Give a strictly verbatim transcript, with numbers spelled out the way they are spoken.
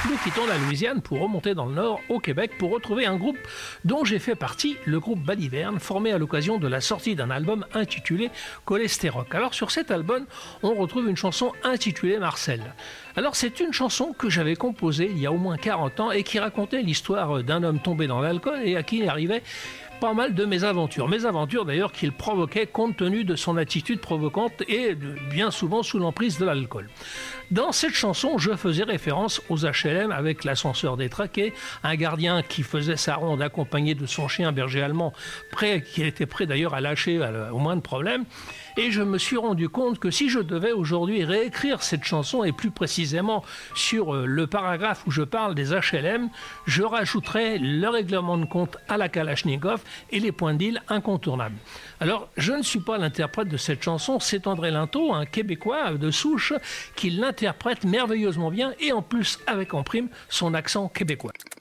nous quittons la Louisiane pour remonter dans le nord, au Québec, pour retrouver un groupe dont j'ai fait partie, le groupe Baliverne, formé à l'occasion de la sortie d'un album intitulé Cholestéroc. Alors sur cet album, on retrouve une chanson intitulée Marcel. Alors c'est une chanson que j'avais composée il y a au moins quarante ans et qui racontait l'histoire d'un homme tombé dans l'alcool et à qui il arrivait pas mal de mésaventures. Mésaventures d'ailleurs qu'il provoquait compte tenu de son attitude provocante et de, bien souvent sous l'emprise de l'alcool. Dans cette chanson, je faisais référence aux H L M avec l'ascenseur détraqué, un gardien qui faisait sa ronde accompagné de son chien berger allemand, prêt, qui était prêt d'ailleurs à lâcher au moindre problème. Et je me suis rendu compte que si je devais aujourd'hui réécrire cette chanson, et plus précisément sur le paragraphe où je parle des H L M, je rajouterais le règlement de compte à la Kalachnikov et les points de deal incontournables. Alors, je ne suis pas l'interprète de cette chanson, c'est André Lintot, un Québécois de souche, qui l'interprète merveilleusement bien et en plus avec en prime son accent québécois.